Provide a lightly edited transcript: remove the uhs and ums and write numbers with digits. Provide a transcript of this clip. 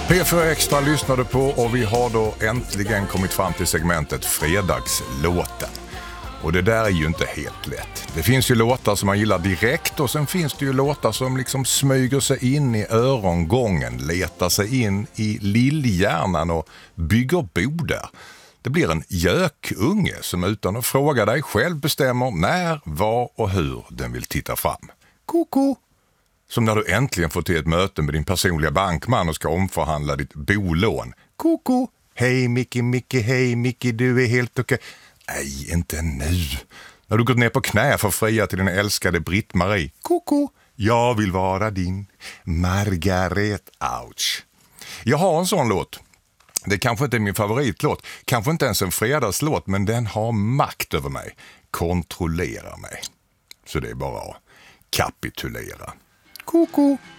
P4 Extra lyssnade på och vi har då äntligen kommit fram till segmentet Fredagslåten. Och det där är ju inte helt lätt. Det finns ju låtar som man gillar direkt och sen finns det ju låtar som liksom smyger sig in i örongången, letar sig in i lillhjärnan och bygger bo där. Det blir en gökunge som utan att fråga dig själv bestämmer när, var och hur den vill titta fram. Koko! Som när du äntligen får till ett möte med din personliga bankman och ska omförhandla ditt bolån. Koko! Hej Micke, hej Micke, du är helt okej. Nej, inte nu. När du gått ner på knä för att fria till din älskade Britt-Marie. Koko! Jag vill vara din Margaret. Ouch. Jag har en sån låt. Det kanske inte är min favoritlåt. Kanske inte ens en fredagslåt, men den har makt över mig. Kontrollerar mig. Så det är bara att kapitulera. Koko!